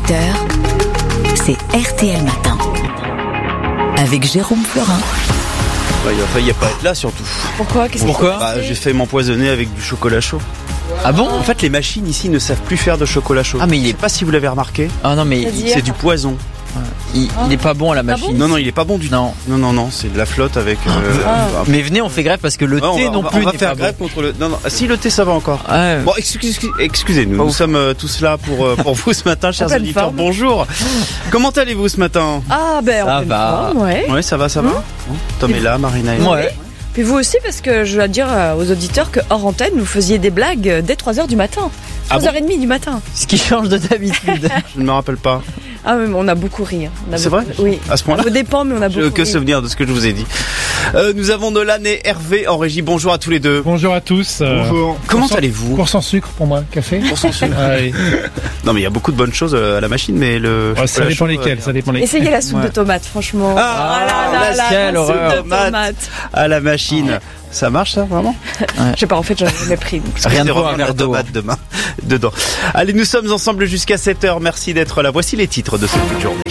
c'est RTL Matin. Avec Jérôme Florin. Il a failli pas être là surtout. Pourquoi ? J'ai fait m'empoisonner avec du chocolat chaud. Ah bon ? En fait, les machines ici ne savent plus faire de chocolat chaud. Ah mais Je sais pas si vous l'avez remarqué. Ah non mais C'est du poison. il est pas bon à la machine. Non, il est pas bon du tout. Non, c'est de la flotte avec. Mais venez, on fait grève parce que le thé non plus on va n'est faire pas grève bon. contre le. Non, si le thé ça va encore. Ah, Bon, excusez-nous, nous sommes tous là pour vous ce matin, chers pleine auditeurs. forme. Bonjour. Comment allez-vous ce matin ? Ah ben Ça on va. ouais. Ouais, ça va. Tom est là, Marina est là. Ouais. Puis vous aussi, parce que je dois dire aux auditeurs que hors antenne, vous faisiez des blagues dès 3h du matin. Ah bon 3h30 du matin. Ce qui change de d'habitude. Je ne me rappelle pas. Ah oui, mais on a beaucoup ri. Hein. C'est vrai ? Oui. À ce point-là ? Ça dépend, mais on a beaucoup Que ri. souvenir de ce que je vous ai dit. Nous avons Nolan et Hervé en régie. Bonjour à tous les deux. Bonjour à tous. Bonjour. Comment allez-vous ? Cours sans sucre pour moi, café. Pour son sucre. Ah oui. Non, mais il y a beaucoup de bonnes choses à la machine, mais le. Ouais, ça dépend lesquels. Essayez la soupe de tomates, franchement. quelle la soupe horreur. de tomates. À la machine. Ça marche ça vraiment ? Je sais pas, en fait, j'en ai jamais pris. Donc. Rien de C'est bon, vraiment un verre la d'eau. tomate dedans. Allez, nous sommes ensemble jusqu'à 7h. Merci d'être là. Voici les titres de cette journée.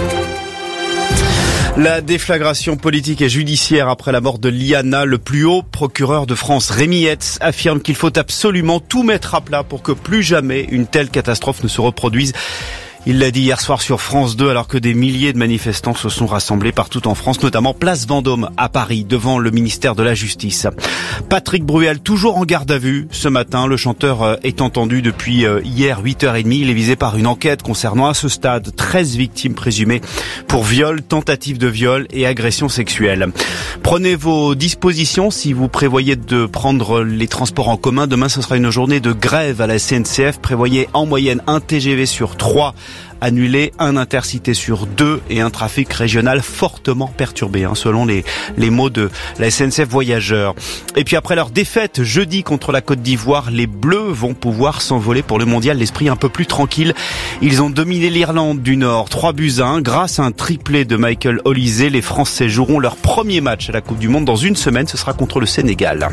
La déflagration politique et judiciaire après la mort de Liana, le plus haut procureur de France, Rémi Hetz, affirme qu'il faut absolument tout mettre à plat pour que plus jamais une telle catastrophe ne se reproduise. Il l'a dit hier soir sur France 2 alors que des milliers de manifestants se sont rassemblés partout en France, notamment place Vendôme à Paris, devant le ministère de la Justice. Patrick Bruel, toujours en garde à vue ce matin. Le chanteur est entendu depuis hier 8h30. Il est visé par une enquête concernant à ce stade 13 victimes présumées pour viol, tentative de viol et agression sexuelle. Prenez vos dispositions si vous prévoyez de prendre les transports en commun. Demain, ce sera une journée de grève à la SNCF. Prévoyez en moyenne un TGV sur 3 annulé, un intercité sur 2 et un trafic régional fortement perturbé, selon les mots de la SNCF Voyageurs. Et puis après leur défaite jeudi contre la Côte d'Ivoire, les Bleus vont pouvoir s'envoler pour le mondial, l'esprit un peu plus tranquille. Ils ont dominé l'Irlande du Nord 3-1 grâce à un triplé de Michael Olise. Les Français joueront leur premier match à la Coupe du Monde dans une semaine, ce sera contre le Sénégal.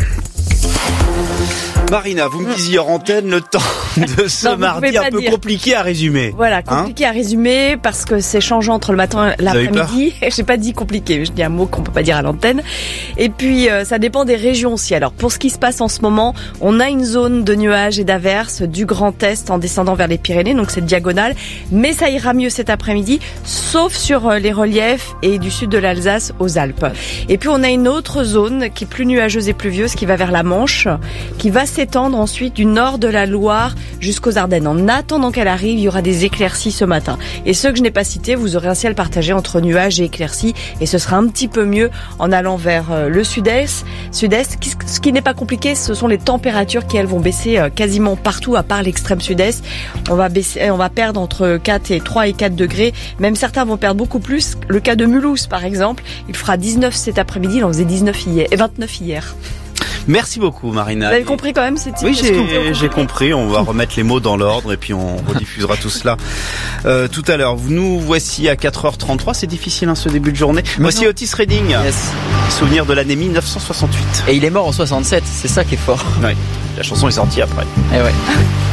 Marina, vous me disiez hors antenne le temps de ce mardi un peu compliqué à résumer. Voilà, compliqué à résumer parce que c'est changeant entre le matin et l'après-midi. J'ai pas dit compliqué, je dis un mot qu'on peut pas dire à l'antenne. Et puis ça dépend des régions aussi. Alors pour ce qui se passe en ce moment, on a une zone de nuages et d'averses du Grand Est en descendant vers les Pyrénées, donc c'est diagonale. Mais ça ira mieux cet après-midi, sauf sur les reliefs et du sud de l'Alsace aux Alpes. Et puis on a une autre zone qui est plus nuageuse et pluvieuse, qui va vers la Manche, qui va s'étendre ensuite du nord de la Loire jusqu'aux Ardennes. En attendant qu'elle arrive, il y aura des éclaircies ce matin. Et ceux que je n'ai pas cités, vous aurez un ciel partagé entre nuages et éclaircies. Et ce sera un petit peu mieux en allant vers le sud-est. Ce qui n'est pas compliqué, ce sont les températures qui, elles, vont baisser quasiment partout, à part l'extrême sud-est. On va perdre entre 3 et 4 degrés. Même certains vont perdre beaucoup plus. Le cas de Mulhouse, par exemple, il fera 19 cet après-midi. Il en faisait 29 hier. Merci beaucoup Marina. Vous avez compris quand même cette Oui, j'ai compris. On va remettre les mots dans l'ordre et puis on rediffusera tout cela tout à l'heure. Nous voici à 4h33. C'est difficile ce début de journée. Voici Otis Redding. Yes. Souvenir de l'année 1968. Et il est mort en 67, c'est ça qui est fort. Ouais. La chanson est sortie après. Et ouais.